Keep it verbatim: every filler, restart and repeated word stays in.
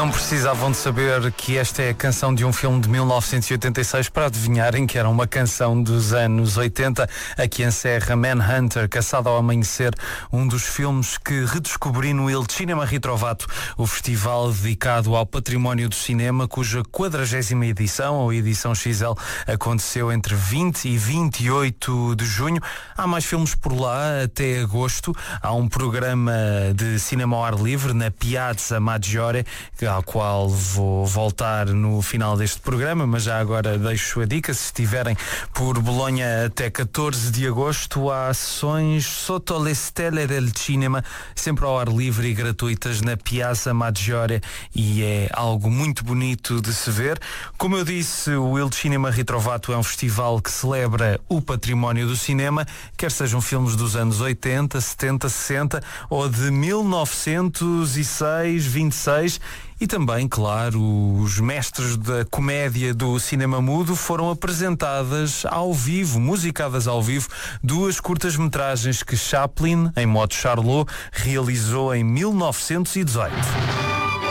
Não precisavam de saber que esta é a canção de um filme de mil novecentos e oitenta e seis para adivinharem que era uma canção dos anos oitenta. Aqui encerra Manhunter, Caçado ao Amanhecer, um dos filmes que redescobri no Il Cinema Ritrovato, o festival dedicado ao património do cinema, cuja quadragésima edição, ou edição X L, aconteceu entre vinte e vinte e oito de junho. Há mais filmes por lá até agosto. Há um programa de cinema ao ar livre na Piazza Maggiore, ao qual vou voltar no final deste programa, mas já agora deixo a dica: se estiverem por Bolonha até catorze de agosto, há sessões sotto le stelle del cinema, sempre ao ar livre e gratuitas na Piazza Maggiore, e é algo muito bonito de se ver. Como eu disse, o Il Cinema Ritrovato é um festival que celebra o património do cinema, quer sejam filmes dos anos oitenta, setenta, sessenta ou de mil novecentos e seis, vinte e seis. E também, claro, os mestres da comédia do cinema mudo. Foram apresentadas ao vivo, musicadas ao vivo, duas curtas-metragens que Chaplin, em modo Charlot, realizou em mil novecentos e dezoito.